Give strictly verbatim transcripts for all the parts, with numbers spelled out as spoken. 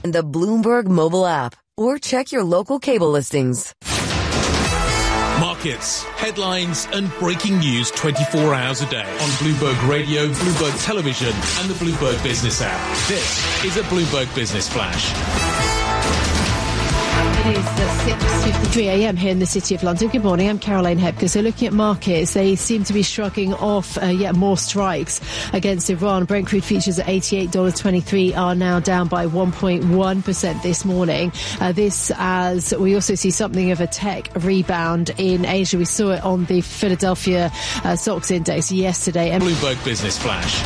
and the Bloomberg mobile app, or check your local cable listings. Markets, headlines and breaking news twenty-four hours a day on Bloomberg Radio, Bloomberg Television and the Bloomberg Business app. This is a Bloomberg Business Flash. It is six fifty-three a.m. here in the City of London. Good morning, I'm Caroline Hepker. So looking at markets, they seem to be shrugging off uh, yet more strikes against Iran. Brent crude futures at eighty-eight dollars twenty-three are now down by one point one percent this morning. Uh, this as we also see something of a tech rebound in Asia. We saw it on the Philadelphia uh, S O X index yesterday. Bloomberg Business Flash.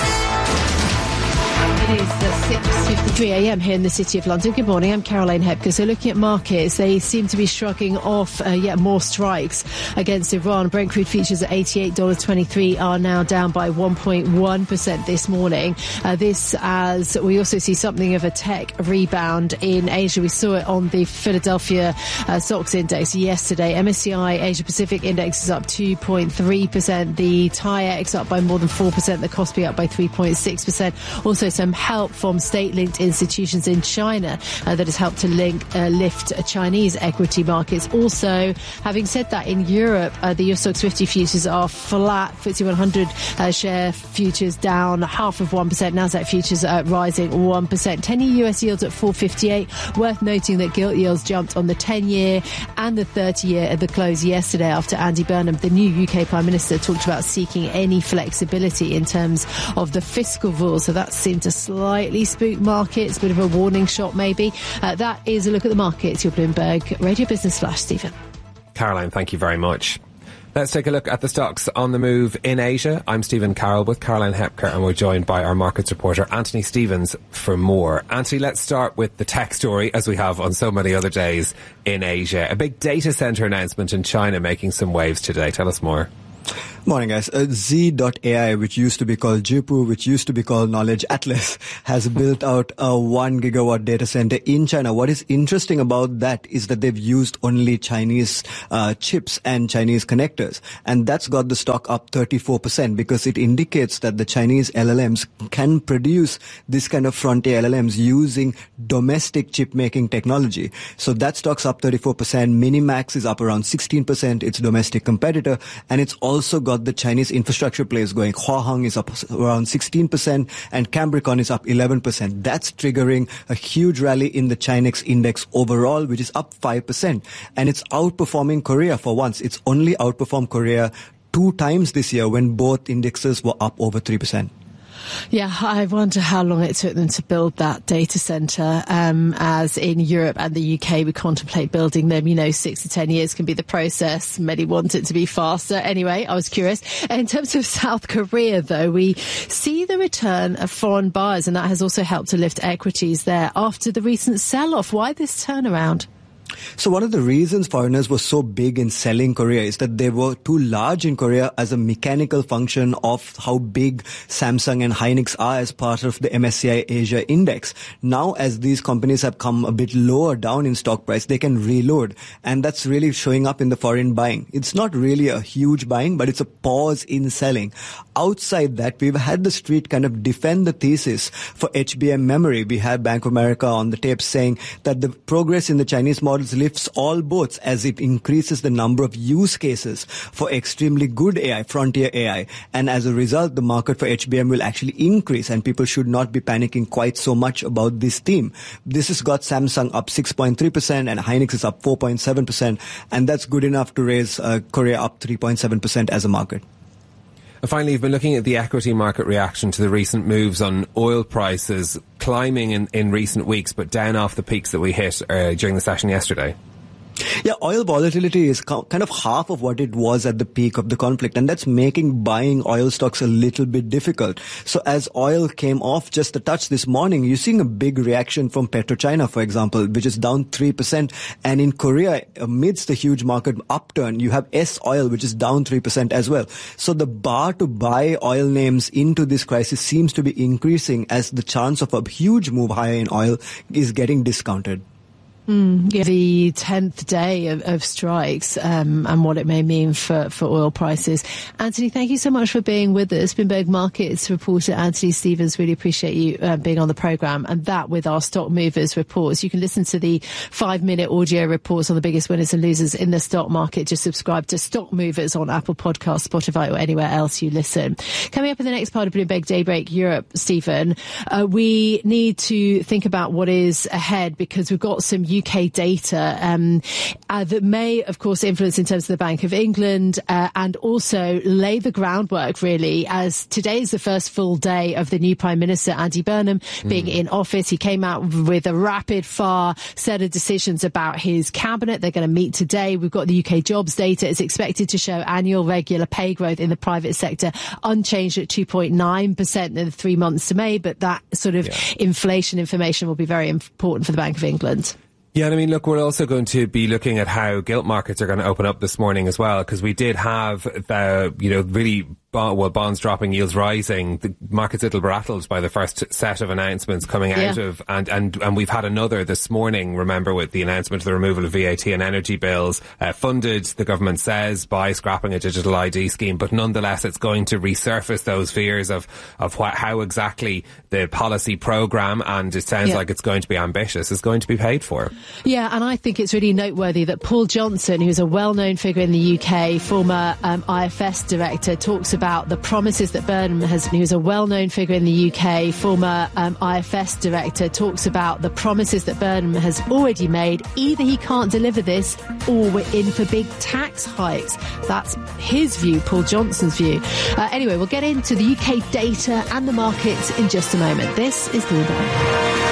It is six fifty-three a.m. here in the City of London. Good morning, I'm Caroline Hepker. So looking at markets, they seem to be shrugging off uh, yet more strikes against Iran. Brent crude futures at eighty-eight dollars twenty-three are now down by one point one percent this morning. Uh, this as we also see something of a tech rebound in Asia. We saw it on the Philadelphia uh, S O X index yesterday. M S C I Asia Pacific index is up two point three percent. The Thai X up by more than four percent. The Kospi up by three point six percent. Also some help from state-linked institutions in China uh, that has helped to link, uh, lift uh, Chinese equity markets. Also, having said that, in Europe, uh, the S O X fifty futures are flat. F T S E one hundred uh, share futures down half of one percent. Nasdaq futures uh, rising one percent. ten-year U S yields at four fifty-eight. Worth noting that gilt yields jumped on the ten-year and the thirty-year at the close yesterday after Andy Burnham, the new U K Prime Minister, talked about seeking any flexibility in terms of the fiscal rules. So that seemed to slightly spook markets, bit of a warning shot maybe. Uh, that is a look at the markets. Your Bloomberg Radio Business Flash, Stephen. Caroline, thank you very much. Let's take a look at the stocks on the move in Asia. I'm Stephen Carroll with Caroline Hepker, and we're joined by our markets reporter Anthony Stevens for more. Anthony, let's start with the tech story, as we have on so many other days in Asia. A big data center announcement in China making some waves today. Tell us more. Morning, guys. Uh, Z dot A I, which used to be called Jipu, which used to be called Knowledge Atlas, has built out a one gigawatt data center in China. What is interesting about that is that they've used only Chinese uh, chips and Chinese connectors. And that's got the stock up thirty-four percent because it indicates that the Chinese L L Ms can produce this kind of frontier L L Ms using domestic chip making technology. So that stock's up thirty-four percent. Minimax is up around sixteen percent. It's a domestic competitor. And it's also got the Chinese infrastructure plays going. Huaheng is up around sixteen percent and Cambricon is up eleven percent. That's triggering a huge rally in the Chinex index overall, which is up five percent. And it's outperforming Korea for once. It's only outperformed Korea two times this year when both indexes were up over three percent. Yeah, I wonder how long it took them to build that data centre, um, as in Europe and the U K we contemplate building them. You know, six to ten years can be the process. Many want it to be faster. Anyway, I was curious. In terms of South Korea, though, we see the return of foreign buyers, and that has also helped to lift equities there after the recent sell-off. Why this turnaround? So one of the reasons foreigners were so big in selling Korea is that they were too large in Korea as a mechanical function of how big Samsung and Hynix are as part of the M S C I Asia index. Now, as these companies have come a bit lower down in stock price, they can reload. And that's really showing up in the foreign buying. It's not really a huge buying, but it's a pause in selling. Outside that, we've had the street kind of defend the thesis for H B M memory. We had Bank of America on the tape saying that the progress in the Chinese model lifts all boats as it increases the number of use cases for extremely good A I, frontier A I. And as a result, the market for H B M will actually increase and people should not be panicking quite so much about this theme. This has got Samsung up six point three percent and Hynix is up four point seven percent. And that's good enough to raise uh, Korea up three point seven percent as a market. And finally, you've been looking at the equity market reaction to the recent moves on oil prices, climbing in, in recent weeks, but down off the peaks that we hit uh, during the session yesterday. Yeah, oil volatility is kind of half of what it was at the peak of the conflict, and that's making buying oil stocks a little bit difficult. So as oil came off just a touch this morning, you're seeing a big reaction from PetroChina, for example, which is down three percent. And in Korea, amidst the huge market upturn, you have S-Oil, which is down three percent as well. So the bar to buy oil names into this crisis seems to be increasing as the chance of a huge move higher in oil is getting discounted. Mm, yeah. The tenth day of, of strikes um, and what it may mean for, for oil prices. Anthony, thank you so much for being with us. Bloomberg Markets reporter Anthony Stevens, really appreciate you uh, being on the programme. And that with our stock movers reports. You can listen to the five-minute audio reports on the biggest winners and losers in the stock market. Just subscribe to Stock Movers on Apple Podcasts, Spotify or anywhere else you listen. Coming up in the next part of Bloomberg Daybreak Europe, Stephen, uh, we need to think about what is ahead because we've got some U K data um, uh, that may, of course, influence in terms of the Bank of England uh, and also lay the groundwork, really, as today is the first full day of the new Prime Minister, Andy Burnham, mm. being in office. He came out with a rapid-fire set of decisions about his cabinet. They're going to meet today. We've got the U K jobs data. It's expected to show annual regular pay growth in the private sector unchanged at two point nine percent in the three months to May, but that sort of yeah. inflation information will be very important for the Bank of England. Yeah, and I mean, look, we're also going to be looking at how gilt markets are going to open up this morning as well, because we did have, uh, you know, really, well, bonds dropping, yields rising. The market's a little rattled by the first set of announcements coming out yeah. of, and, and, and we've had another this morning, remember, with the announcement of the removal of V A T and energy bills, uh, funded, the government says, by scrapping a digital I D scheme, but nonetheless it's going to resurface those fears of, of what, how exactly the policy programme, and it sounds yeah. like it's going to be ambitious, is going to be paid for. Yeah, and I think it's really noteworthy that Paul Johnson, who's a well-known figure in the U K, former um, I F S director, talks about the promises that Burnham has, he was a well-known figure in the U K, former um, I F S director, talks about the promises that Burnham has already made. Either he can't deliver this or we're in for big tax hikes. That's his view, Paul Johnson's view. Uh, anyway, we'll get into the U K data and the markets in just a moment. This is Bloomberg.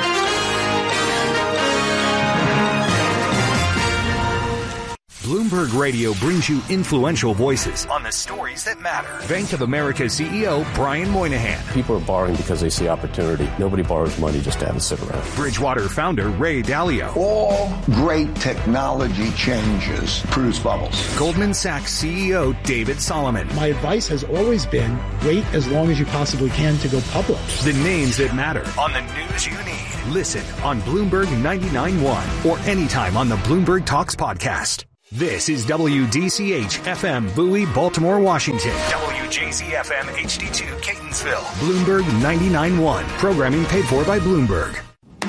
Bloomberg Radio brings you influential voices on the stories that matter. Bank of America C E O Brian Moynihan. People are borrowing because they see opportunity. Nobody borrows money just to have it sit around. Bridgewater founder Ray Dalio. All great technology changes produce bubbles. Goldman Sachs C E O David Solomon. My advice has always been wait as long as you possibly can to go public. The names that matter on the news you need. Listen on Bloomberg ninety-nine point one or anytime on the Bloomberg Talks podcast. This is W D C H F M Bowie, Baltimore, Washington. W J Z F M H D two, Catonsville. Bloomberg ninety-nine point one. Programming paid for by Bloomberg.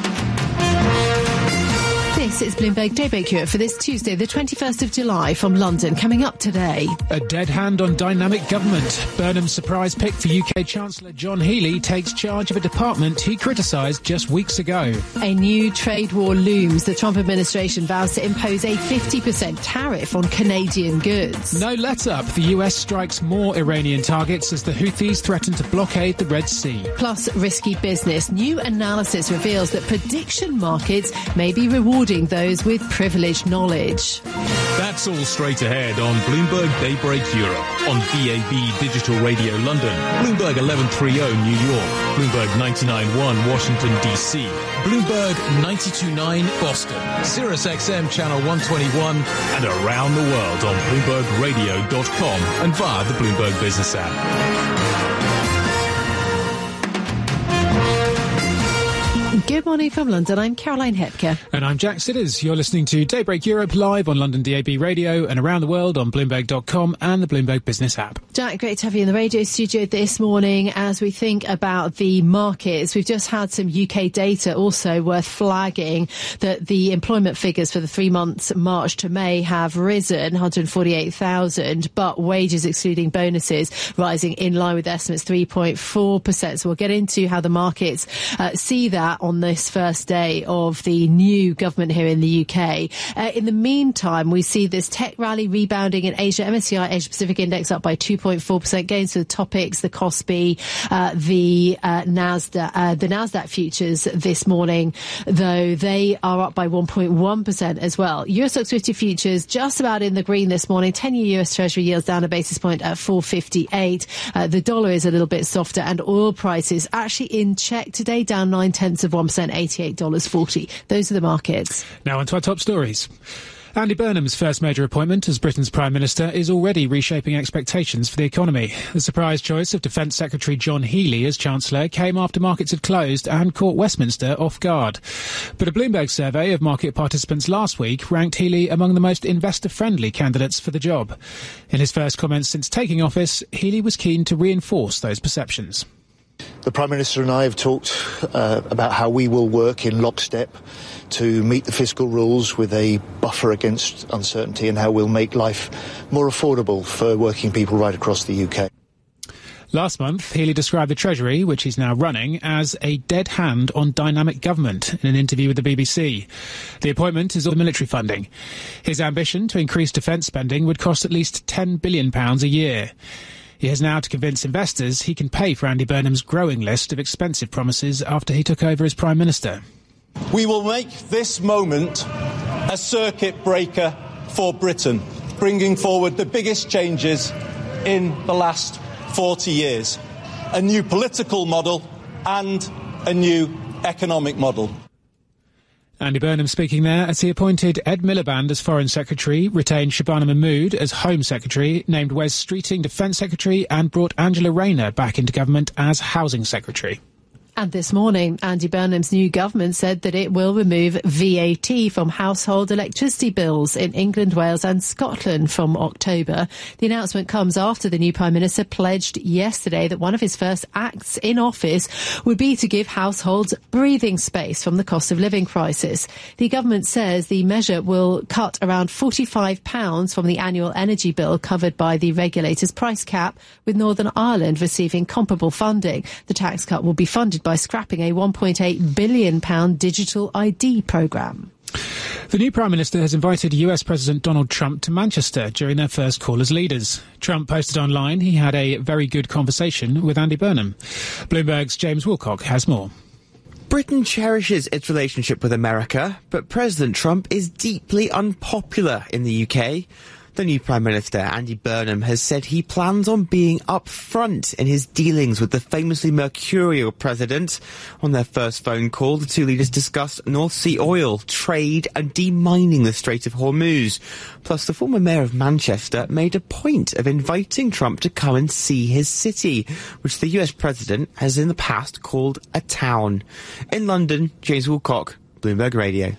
This is Bloomberg Daybreak Europe for this Tuesday, the twenty-first of July from London. Coming up today. A dead hand on dynamic government. Burnham's surprise pick for U K Chancellor John Healey takes charge of a department he criticised just weeks ago. A new trade war looms. The Trump administration vows to impose a fifty percent tariff on Canadian goods. No let-up. The U S strikes more Iranian targets as the Houthis threaten to blockade the Red Sea. Plus, risky business. New analysis reveals that prediction markets may be rewarding those with privileged knowledge. That's all straight ahead on Bloomberg Daybreak Europe, on V A B Digital Radio London, Bloomberg eleven thirty New York, Bloomberg ninety-nine point one Washington D C, Bloomberg ninety-two point nine Boston, Sirius X M Channel one twenty-one, and around the world on Bloomberg Radio dot com and via the Bloomberg Business app. Good morning from London. I'm Caroline Hepker. And I'm Jack Sidders. You're listening to Daybreak Europe live on London D A B Radio and around the world on Bloomberg dot com and the Bloomberg Business app. Jack, great to have you in the radio studio this morning as we think about the markets. We've just had some U K data also worth flagging that the employment figures for the three months March to May have risen one hundred forty-eight thousand, but wages excluding bonuses rising in line with estimates three point four percent. So we'll get into how the markets uh, see that on this first day of the new government here in the U K. Uh, in the meantime, we see this tech rally rebounding in Asia. M S C I Asia Pacific Index up by two point four percent. Gains for the Topics, the Kospi, uh, the uh, Nasdaq, uh, the Nasdaq futures this morning, though they are up by one point one percent as well. Eurostoxx fifty futures just about in the green this morning. ten-year U S Treasury yields down a basis point at four fifty-eight. Uh, the dollar is a little bit softer, and oil prices actually in check today, down nine tenths of one percent, eighty-eight dollars forty. Those are the markets. Now on to our top stories. Andy Burnham's first major appointment as Britain's Prime Minister is already reshaping expectations for the economy. The surprise choice of Defence Secretary John Healey as Chancellor came after markets had closed and caught Westminster off guard. But a Bloomberg survey of market participants last week ranked Healey among the most investor-friendly candidates for the job. In his first comments since taking office, Healey was keen to reinforce those perceptions. The Prime Minister and I have talked uh, about how we will work in lockstep to meet the fiscal rules with a buffer against uncertainty, and how we'll make life more affordable for working people right across the U K. Last month, Healey described the Treasury, which he's now running, as a dead hand on dynamic government in an interview with the B B C. The appointment is all military funding. His ambition to increase defence spending would cost at least ten billion pounds a year. He has now to convince investors he can pay for Andy Burnham's growing list of expensive promises after he took over as Prime Minister. We will make this moment a circuit breaker for Britain, bringing forward the biggest changes in the last forty years. A new political model and a new economic model. Andy Burnham speaking there as he appointed Ed Miliband as Foreign Secretary, retained Shabana Mahmood as Home Secretary, named Wes Streeting Defence Secretary and brought Angela Rayner back into government as Housing Secretary. And this morning, Andy Burnham's new government said that it will remove V A T from household electricity bills in England, Wales and Scotland from October. The announcement comes after the new Prime Minister pledged yesterday that one of his first acts in office would be to give households breathing space from the cost of living crisis. The government says the measure will cut around forty-five pounds from the annual energy bill covered by the regulator's price cap, with Northern Ireland receiving comparable funding. The tax cut will be funded by by scrapping a one point eight billion pounds digital I D programme. The new Prime Minister has invited U S President Donald Trump to Manchester during their first call as leaders. Trump posted online he had a very good conversation with Andy Burnham. Bloomberg's James Wilcock has more. Britain cherishes its relationship with America, but President Trump is deeply unpopular in the U K. The new Prime Minister, Andy Burnham, has said he plans on being upfront in his dealings with the famously mercurial president. On their first phone call, the two leaders discussed North Sea oil, trade and demining the Strait of Hormuz. Plus, the former mayor of Manchester made a point of inviting Trump to come and see his city, which the U S president has in the past called a town. In London, James Wilcock, Bloomberg Radio.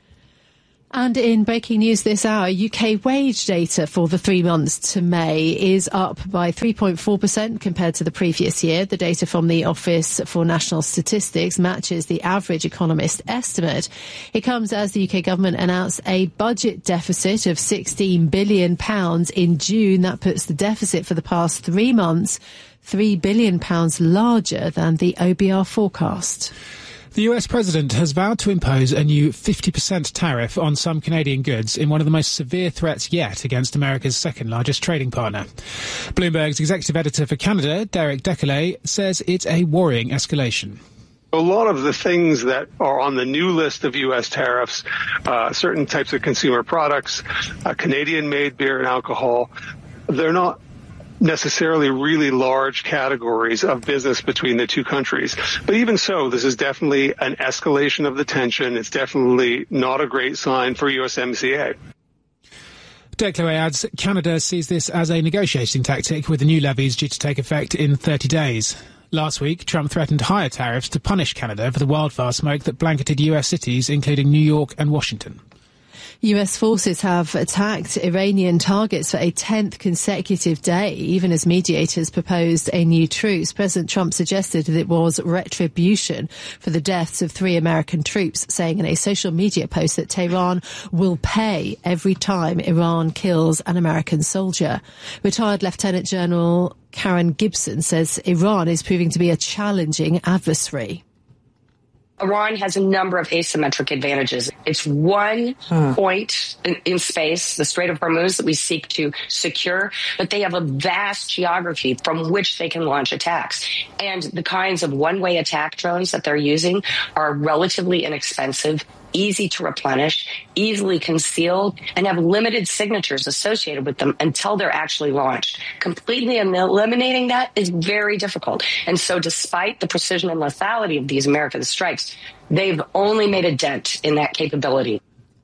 And in breaking news this hour, U K wage data for the three months to May is up by three point four percent compared to the previous year. The data from the Office for National Statistics matches the average economist estimate. It comes as the U K government announced a budget deficit of sixteen billion pounds in June. That puts the deficit for the past three months three billion pounds larger than the O B R forecast. The U S president has vowed to impose a new fifty percent tariff on some Canadian goods in one of the most severe threats yet against America's second-largest trading partner. Bloomberg's executive editor for Canada, Derek Decolet, says it's a worrying escalation. A lot of the things that are on the new list of U S tariffs, uh, certain types of consumer products, uh, Canadian-made beer and alcohol, they're not necessarily really large categories of business between the two countries. But even so, this is definitely an escalation of the tension. It's definitely not a great sign for U S M C A. Decolet adds Canada sees this as a negotiating tactic, with the new levies due to take effect in thirty days. Last week, Trump threatened higher tariffs to punish Canada for the wildfire smoke that blanketed U S cities, including New York and Washington. U S forces have attacked Iranian targets for a tenth consecutive day, even as mediators proposed a new truce. President Trump suggested that it was retribution for the deaths of three American troops, saying in a social media post that Tehran will pay every time Iran kills an American soldier. Retired Lieutenant General Karen Gibson says Iran is proving to be a challenging adversary. Iran has a number of asymmetric advantages. It's one huh. point in, in space, the Strait of Hormuz, that we seek to secure, but they have a vast geography from which they can launch attacks. And the kinds of one-way attack drones that they're using are relatively inexpensive, easy to replenish, easily concealed, and have limited signatures associated with them until they're actually launched. Completely eliminating that is very difficult. And so despite the precision and lethality of these American strikes, they've only made a dent in that capability.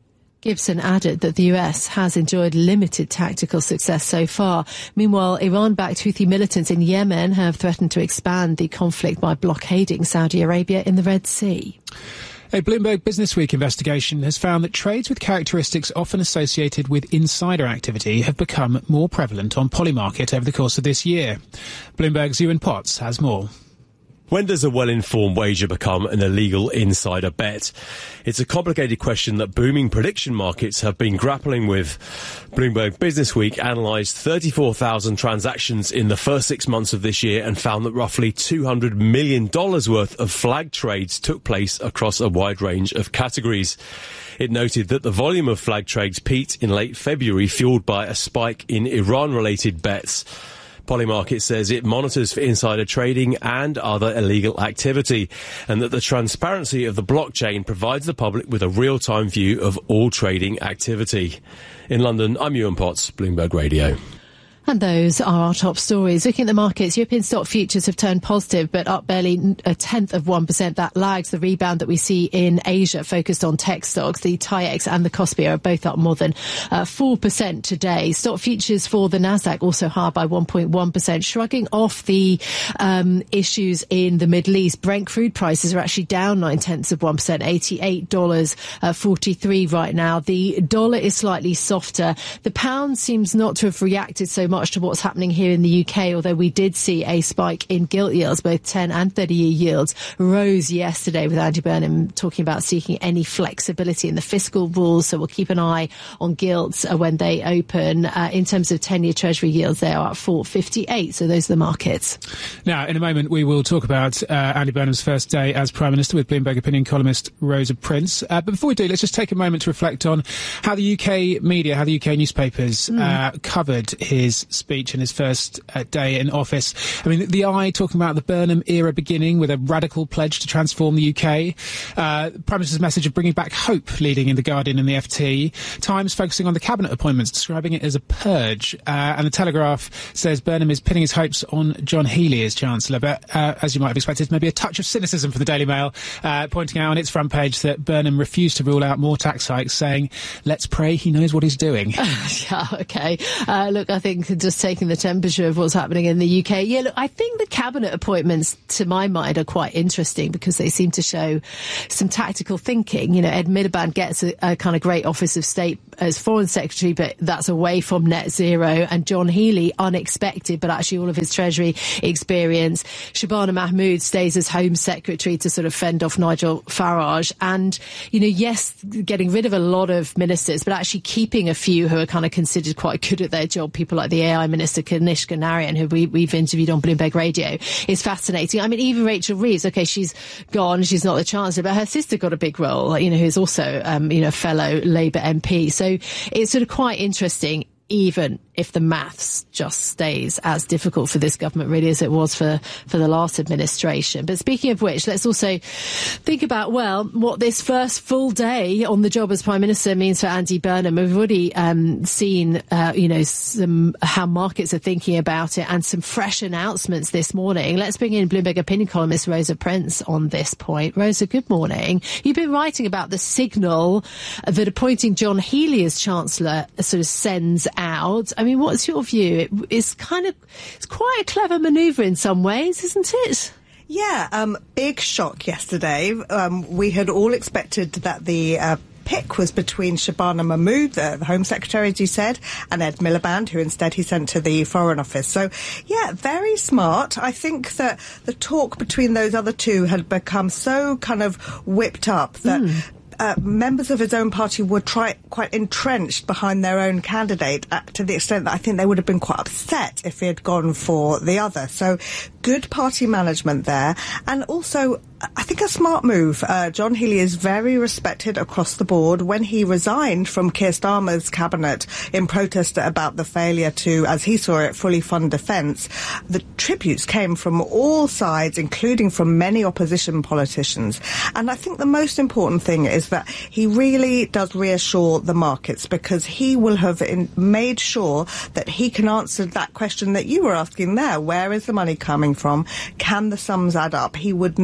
Gibson added that the U S has enjoyed limited tactical success so far. Meanwhile, Iran-backed Houthi militants in Yemen have threatened to expand the conflict by blockading Saudi Arabia in the Red Sea. A Bloomberg Businessweek investigation has found that trades with characteristics often associated with insider activity have become more prevalent on Polymarket over the course of this year. Bloomberg's Ewan Potts has more. When does a well-informed wager become an illegal insider bet? It's a complicated question that booming prediction markets have been grappling with. Bloomberg Businessweek analysed thirty-four thousand transactions in the first six months of this year and found that roughly two hundred million dollars worth of flag trades took place across a wide range of categories. It noted that the volume of flag trades peaked in late February, fuelled by a spike in Iran-related bets. Polymarket says it monitors for insider trading and other illegal activity, and that the transparency of the blockchain provides the public with a real-time view of all trading activity. In London, I'm Ewan Potts, Bloomberg Radio. And those are our top stories. Looking at the markets, European stock futures have turned positive, but up barely a tenth of one percent. That lags the rebound that we see in Asia, focused on tech stocks. The TAIEX and the Kospi are both up more than uh, four percent today. Stock futures for the Nasdaq also higher by one point one percent, shrugging off the um, issues in the Middle East. Brent crude prices are actually down nine tenths of one percent, eighty-eight dollars forty-three right now. The dollar is slightly softer. The pound seems not to have reacted so much much to what's happening here in the U K, although we did see a spike in gilt yields. Both ten and thirty year yields rose yesterday, with Andy Burnham talking about seeking any flexibility in the fiscal rules. So we'll keep an eye on gilts uh, when they open. Uh, in terms of ten year Treasury yields, they are at four fifty-eight. So those are the markets. Now, in a moment, we will talk about uh, Andy Burnham's first day as Prime Minister with Bloomberg opinion columnist Rosa Prince. Uh, but before we do, let's just take a moment to reflect on how the U K media, how the U K newspapers mm. uh, covered his speech in his first uh, day in office. I mean, the Eye talking about the Burnham era beginning with a radical pledge to transform the U K. Uh, Prime Minister's message of bringing back hope, leading in The Guardian and the F T. Times focusing on the cabinet appointments, describing it as a purge. Uh, and the Telegraph says Burnham is pinning his hopes on John Healey as Chancellor. But uh, as you might have expected, maybe a touch of cynicism from the Daily Mail, uh, pointing out on its front page that Burnham refused to rule out more tax hikes, saying, let's pray he knows what he's doing. Yeah, OK. Uh, look, I think just taking the temperature of what's happening in the U K. Yeah, look, I think the cabinet appointments, to my mind, are quite interesting because they seem to show some tactical thinking. You know, Ed Miliband gets a, a kind of great Office of State as Foreign Secretary, but that's away from net zero. And John Healey, unexpected, but actually all of his Treasury experience. Shabana Mahmood stays as Home Secretary to sort of fend off Nigel Farage. And, you know, yes, getting rid of a lot of ministers, but actually keeping a few who are kind of considered quite good at their job. People like the A I Minister, Kanishka Narayan, who we, we've interviewed on Bloomberg Radio, is fascinating. I mean, even Rachel Reeves, OK, she's gone, she's not the Chancellor, but her sister got a big role, you know, who's also, um, you know, fellow Labour M P. So it's sort of quite interesting, even if the maths just stays as difficult for this government really as it was for, for the last administration. But speaking of which, let's also think about, well, what this first full day on the job as Prime Minister means for Andy Burnham. We've already um, seen, uh, you know, some how markets are thinking about it and some fresh announcements this morning. Let's bring in Bloomberg opinion columnist Rosa Prince on this point. Rosa, good morning. You've been writing about the signal that appointing John Healey as Chancellor sort of sends out. I mean, what's your view? It, it's kind of, it's quite a clever manoeuvre in some ways, isn't it? Yeah, um, big shock yesterday. Um, we had all expected that the uh, pick was between Shabana Mahmood, the, the Home Secretary, as you said, and Ed Miliband, who instead he sent to the Foreign Office. So, yeah, very smart. I think that the talk between those other two had become so kind of whipped up that mm. Uh, members of his own party were try, quite entrenched behind their own candidate uh, to the extent that I think they would have been quite upset if he had gone for the other. So good party management there. And also, I think a smart move. Uh, John Healey is very respected across the board. When he resigned from Keir Starmer's cabinet in protest about the failure to, as he saw it, fully fund defence, the tributes came from all sides, including from many opposition politicians. And I think the most important thing is that he really does reassure the markets, because he will have in, made sure that he can answer that question that you were asking there. Where is the money coming from? Can the sums add up? He would not have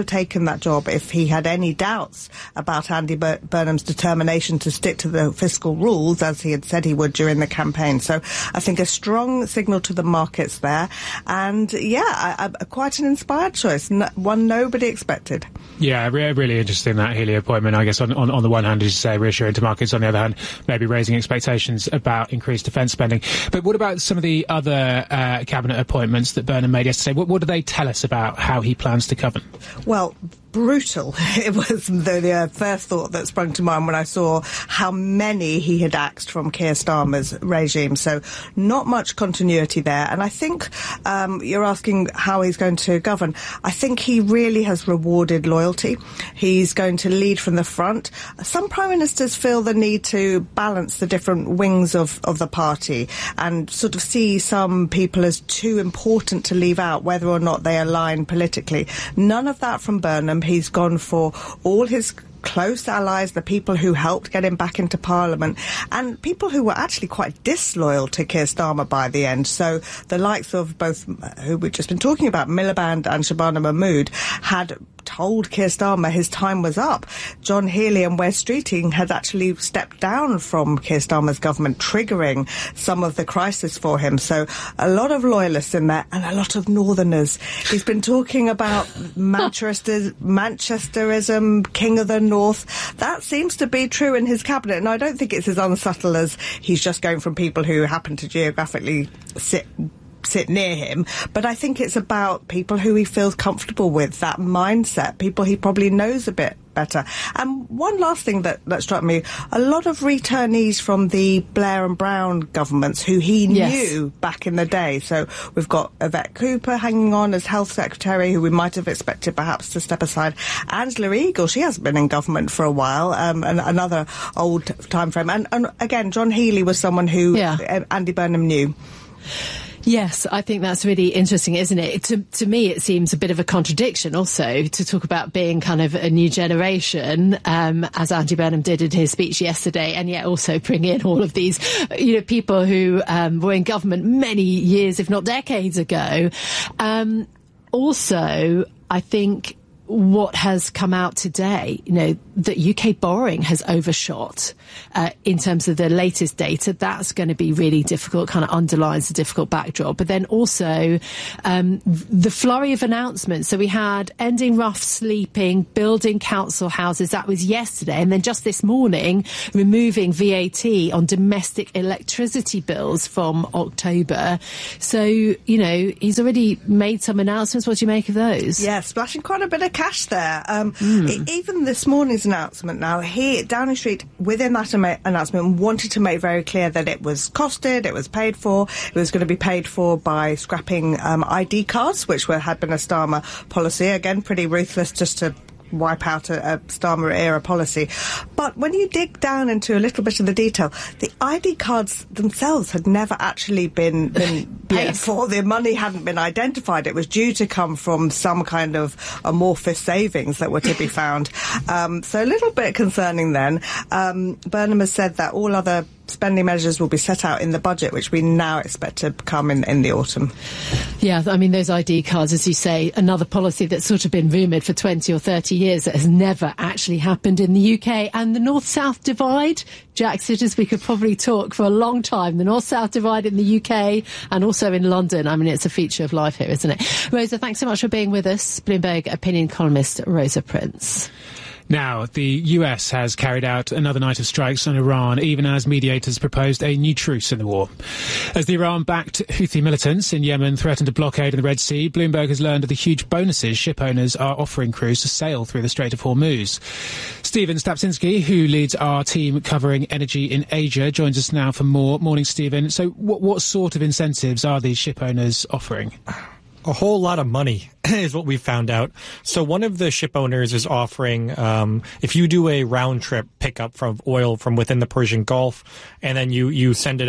have taken that job if he had any doubts about Andy Bur- Burnham's determination to stick to the fiscal rules, as he had said he would during the campaign. So I think a strong signal to the markets there. And, yeah, I, I, quite an inspired choice, no, one nobody expected. Yeah, re- really interesting, that Healey appointment. I guess on, on, on the one hand, as you say, reassuring to markets. On the other hand, maybe raising expectations about increased defence spending. But what about some of the other uh, cabinet appointments that Burnham made yesterday? What, what do they tell us about how he plans to govern? Well, brutal. It was the, the uh, first thought that sprung to mind when I saw how many he had axed from Keir Starmer's regime. So not much continuity there. And I think um, you're asking how he's going to govern. I think he really has rewarded loyalty. He's going to lead from the front. Some prime ministers feel the need to balance the different wings of, of the party and sort of see some people as too important to leave out, whether or not they align politically. None of that from Burnham. He's gone for all his close allies, the people who helped get him back into Parliament, and people who were actually quite disloyal to Keir Starmer by the end. So the likes of both, who we've just been talking about, Miliband and Shabana Mahmood, had told Keir Starmer his time was up. John Healey and Wes Streeting had actually stepped down from Keir Starmer's government, triggering some of the crisis for him. So a lot of loyalists in there and a lot of northerners. He's been talking about Manchester, Manchesterism, King of the North. That seems to be true in his cabinet, and I don't think it's as unsubtle as he's just going from people who happen to geographically sit sit near him, but I think it's about people who he feels comfortable with, that mindset, people he probably knows a bit better. And one last thing that, that struck me, a lot of returnees from the Blair and Brown governments who he yes. knew back in the day. So we've got Yvette Cooper hanging on as Health Secretary, who we might have expected perhaps to step aside. Angela Eagle, she hasn't been in government for a while, um, and another old time frame. And, and again, John Healey was someone who yeah. Andy Burnham knew. Yes, I think that's really interesting, isn't it? To, to me, it seems a bit of a contradiction also to talk about being kind of a new generation, um, as Andy Burnham did in his speech yesterday, and yet also bring in all of these, you know, people who um, were in government many years, if not decades ago. Um, also, I think what has come out today, you know, that U K borrowing has overshot uh, in terms of the latest data. That's going to be really difficult, kind of underlines the difficult backdrop. But then also um, the flurry of announcements. So we had ending rough sleeping, building council houses. That was yesterday. And then just this morning, removing V A T on domestic electricity bills from October. So, you know, he's already made some announcements. What do you make of those? Yeah, splashing quite a bit of cash there. Um, mm. e- even this morning's announcement now, he, Downing Street, within that ama- announcement, wanted to make very clear that it was costed, it was paid for, it was going to be paid for by scrapping um, I D cards, which were, had been a Starmer policy. Again, pretty ruthless just to wipe out a, a Starmer-era policy. But when you dig down into a little bit of the detail, the I D cards themselves had never actually been, been paid yes. for. The money hadn't been identified. It was due to come from some kind of amorphous savings that were to be found. Um, so a little bit concerning then. Um, Burnham has said that all other spending measures will be set out in the budget, which we now expect to come in, in the autumn. Yeah, I mean, those I D cards, as you say, another policy that's sort of been rumoured for twenty or thirty years that has never actually happened in the U K. And the North-South divide, Jack Sitters, we could probably talk for a long time. The North-South divide in the U K and also in London. I mean, it's a feature of life here, isn't it? Rosa, thanks so much for being with us. Bloomberg opinion columnist Rosa Prince. Now, the U S has carried out another night of strikes on Iran, even as mediators proposed a new truce in the war. As the Iran-backed Houthi militants in Yemen threatened a blockade in the Red Sea, Bloomberg has learned of the huge bonuses ship owners are offering crews to sail through the Strait of Hormuz. Stephen Stapczynski, who leads our team covering energy in Asia, joins us now for more. Morning, Stephen. So what, what sort of incentives are these ship owners offering? A whole lot of money is what we found out. So one of the ship owners is offering, um, if you do a round trip pickup from oil from within the Persian Gulf, and then you, you send it out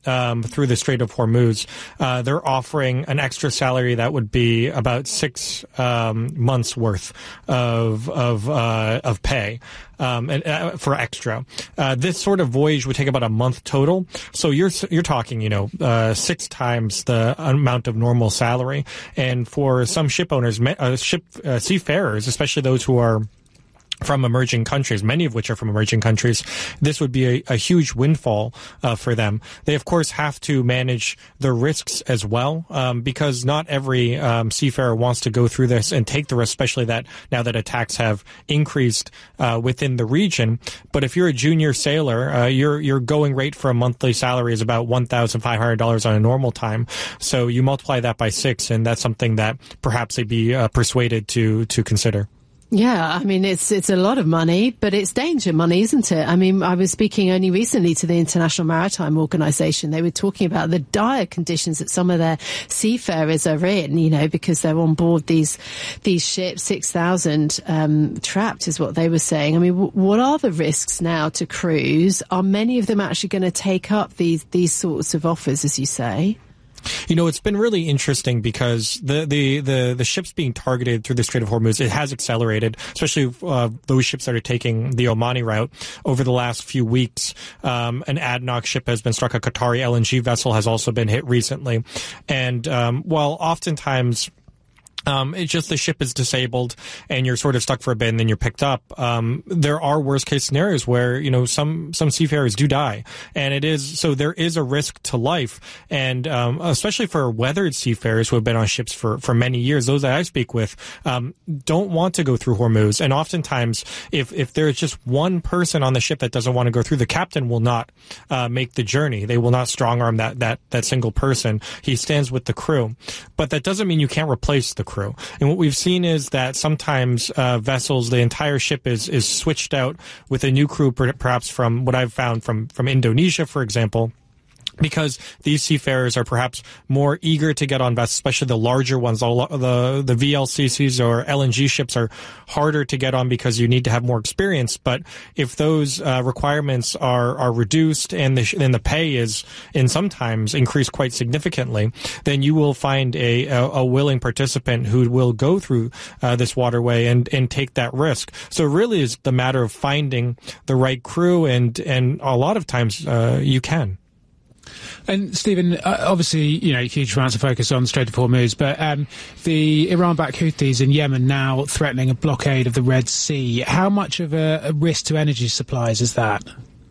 um, through the Strait of Hormuz, uh, they're offering an extra salary that would be about six um, months worth of of uh, of pay. Um, and uh, for extra, uh, this sort of voyage would take about a month total. So you're you're talking, you know, uh, six times the amount of normal salary. And for some ship owners, uh, ship uh, seafarers, especially those who are from emerging countries, many of which are from emerging countries, this would be a, a huge windfall uh, for them. They, of course, have to manage the risks as well, um, because not every um, seafarer wants to go through this and take the risk, especially that now that attacks have increased uh, within the region. But if you're a junior sailor, uh, your your going rate for a monthly salary is about one thousand five hundred dollars on a normal time. So you multiply that by six, and that's something that perhaps they'd be uh, persuaded to to consider. Yeah, I mean, it's it's a lot of money, but it's danger money, isn't it? I mean, I was speaking only recently to the International Maritime Organization. They were talking about the dire conditions that some of their seafarers are in, you know, because they're on board these these ships, six thousand um, trapped is what they were saying. I mean, w- what are the risks now to crews? Are many of them actually going to take up these, these sorts of offers, as you say? You know, it's been really interesting because the, the, the, the ships being targeted through the Strait of Hormuz, it has accelerated, especially uh, those ships that are taking the Omani route over the last few weeks. Um, an A D N O C ship has been struck. A Qatari L N G vessel has also been hit recently. And um, while oftentimes Um, it's just the ship is disabled and you're sort of stuck for a bit and then you're picked up. Um, there are worst case scenarios where, you know, some, some seafarers do die. And it is, so there is a risk to life. And, um, especially for weathered seafarers who have been on ships for, for many years, those that I speak with, um, don't want to go through Hormuz. And oftentimes, if, if there's just one person on the ship that doesn't want to go through, the captain will not, uh, make the journey. They will not strong arm that, that, that single person. He stands with the crew. But that doesn't mean you can't replace the crew. Crew. And what we've seen is that sometimes uh, vessels, the entire ship is is switched out with a new crew, perhaps from what I've found from, from Indonesia, for example, because these seafarers are perhaps more eager to get on vessels, especially the larger ones. The, the V L C Cs or L N G ships are harder to get on because you need to have more experience. But if those uh, requirements are, are reduced and the, and the pay is, and sometimes increased quite significantly, then you will find a, a, a willing participant who will go through uh, this waterway and, and take that risk. So it really is the matter of finding the right crew, and, and a lot of times uh, you can. And Stephen, uh, obviously, you know, huge amounts of focus on the Strait of Hormuz, but um, the Iran-backed Houthis in Yemen now threatening a blockade of the Red Sea. How much of a, a risk to energy supplies is that?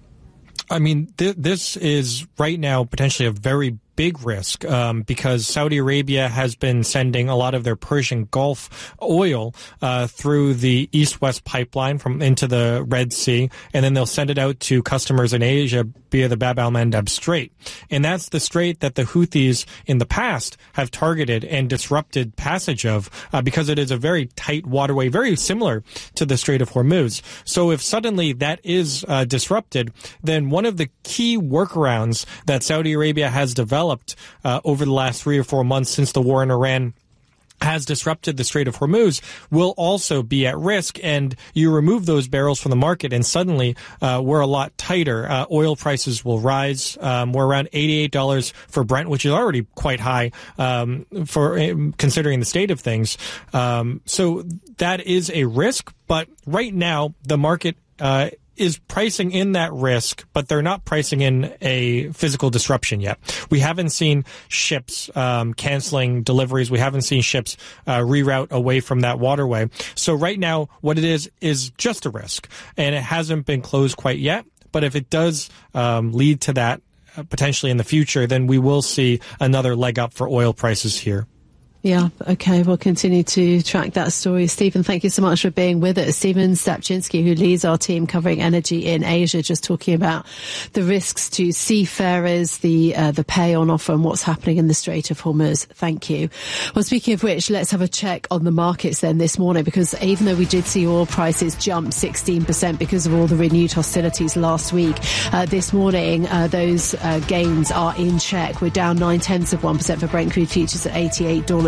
I mean, th- this is right now potentially a very big risk um, because Saudi Arabia has been sending a lot of their Persian Gulf oil uh, through the east-west pipeline from into the Red Sea, and then they'll send it out to customers in Asia via the Bab al-Mandab Strait. And that's the strait that the Houthis in the past have targeted and disrupted passage of uh, because it is a very tight waterway, very similar to the Strait of Hormuz. So if suddenly that is uh, disrupted, then one of the key workarounds that Saudi Arabia has developed Uh, over the last three or four months since the war in Iran has disrupted the Strait of Hormuz will also be at risk, and you remove those barrels from the market and suddenly uh, we're a lot tighter. Uh, oil prices will rise. Um, we're around eighty-eight dollars for Brent, which is already quite high um, for uh, considering the state of things. Um, so that is a risk, but right now the market uh, is pricing in that risk, but they're not pricing in a physical disruption yet. We haven't seen ships um, canceling deliveries. We haven't seen ships uh, reroute away from that waterway. So right now, what it is is just a risk, and it hasn't been closed quite yet. But if it does um, lead to that uh, potentially in the future, then we will see another leg up for oil prices here. Yeah, okay, we'll continue to track that story. Stephen, thank you so much for being with us. Stephen Stapczynski, who leads our team covering energy in Asia, just talking about the risks to seafarers, the uh, the pay on offer and what's happening in the Strait of Hormuz. Thank you. Well, speaking of which, let's have a check on the markets then this morning, because even though we did see oil prices jump sixteen percent because of all the renewed hostilities last week, uh, this morning uh, those uh, gains are in check. We're down nine tenths of one percent for Brent crude futures at eighty-eight dollars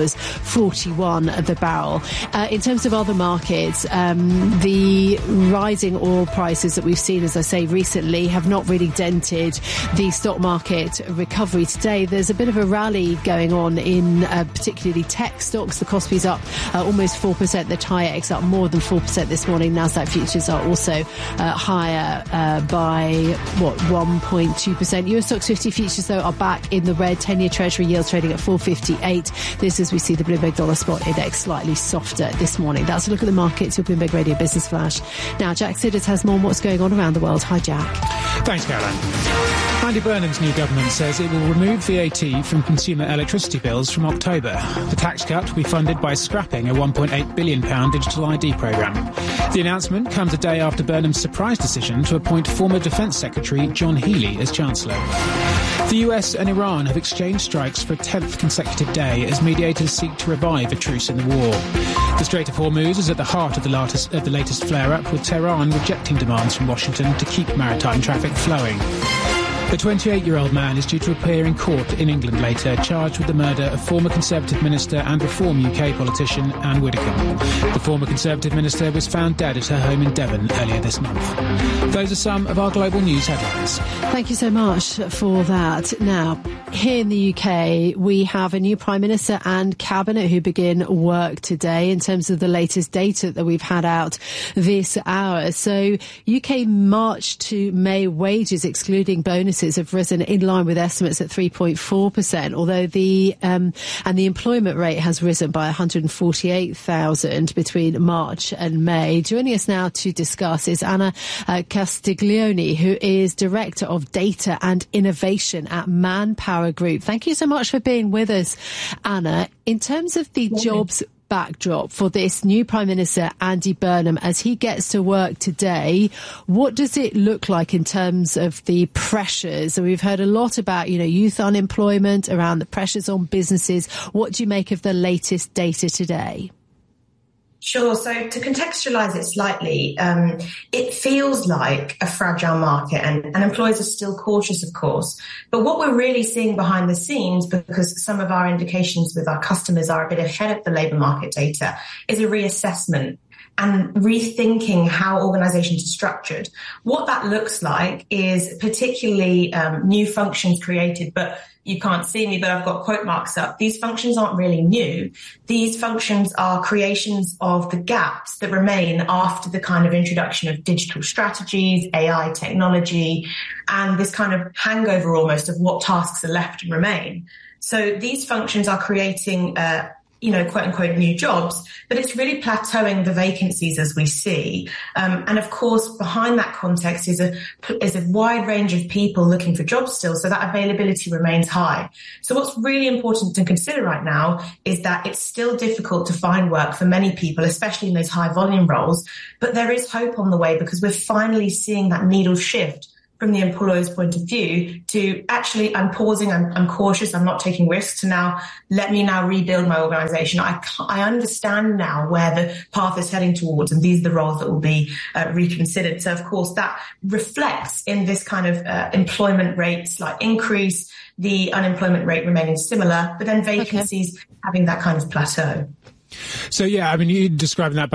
dollars forty-one the barrel. Uh, in terms of other markets, um, the rising oil prices that we've seen, as I say, recently have not really dented the stock market recovery today. There's a bit of a rally going on in uh, particularly tech stocks. The Kospi's up uh, almost four percent. The TAIEX up more than four percent this morning. Nasdaq futures are also uh, higher uh, by, what, one point two percent. U S Stocks fifty futures, though, are back in the red. ten-year Treasury yield trading at four fifty-eight. This as we see the Bloomberg Dollar Spot Index slightly softer this morning. That's a look at the markets, your Bloomberg Radio Business Flash. Now, Jack Sidders has more on what's going on around the world. Hi, Jack. Thanks, Caroline. Andy Burnham's new government says it will remove V A T from consumer electricity bills from October. The tax cut will be funded by scrapping a one point eight billion pounds digital I D programme. The announcement comes a day after Burnham's surprise decision to appoint former Defence Secretary John Healey as Chancellor. The U S and Iran have exchanged strikes for a tenth consecutive day as mediators seek to revive a truce in the war. The Strait of Hormuz is at the heart of the latest, of the latest flare-up, with Tehran rejecting demands from Washington to keep maritime traffic flowing. The twenty-eight-year-old man is due to appear in court in England later, charged with the murder of former Conservative Minister and Reform U K politician Anne Widdecombe. The former Conservative Minister was found dead at her home in Devon earlier this month. Those are some of our global news headlines. Thank you so much for that. Now, here in the U K, we have a new Prime Minister and Cabinet who begin work today in terms of the latest data that we've had out this hour. So U K March to May wages, excluding bonuses, have risen in line with estimates at three point four percent, although the um, and the employment rate has risen by one hundred forty-eight thousand between March and May. Joining us now to discuss is Anna uh, Castiglione, who is Director of Data and Innovation at Manpower Group. Thank you so much for being with us, Anna. In terms of the jobs backdrop for this new Prime Minister, Andy Burnham, as he gets to work today, what does it look like in terms of the pressures? So we've heard a lot about, you know, youth unemployment, around the pressures on businesses. What do you make of the latest data today? Sure. So to contextualise it slightly, um, it feels like a fragile market, and, and employers are still cautious, of course. But what we're really seeing behind the scenes, because some of our indications with our customers are a bit ahead of the labour market data, is a reassessment and rethinking how organisations are structured. What that looks like is particularly um, new functions created, but you can't see me, but I've got quote marks up. These functions aren't really new. These functions are creations of the gaps that remain after the kind of introduction of digital strategies, A I technology, and this kind of hangover almost of what tasks are left and remain. So these functions are creating uh, you know, quote unquote new jobs, but it's really plateauing the vacancies as we see. Um, and of course, behind that context is a, is a wide range of people looking for jobs still. So that availability remains high. So what's really important to consider right now is that it's still difficult to find work for many people, especially in those high volume roles. But there is hope on the way, because we're finally seeing that needle shift from the employer's point of view to actually, I'm pausing, I'm, I'm cautious, I'm not taking risks, to now, let me now rebuild my organisation. I, I understand now where the path is heading towards, and these are the roles that will be uh, reconsidered. So, of course, that reflects in this kind of uh, employment rate slight increase, the unemployment rate remaining similar, but then vacancies okay. having that kind of plateau. So, yeah, I mean, you're describing that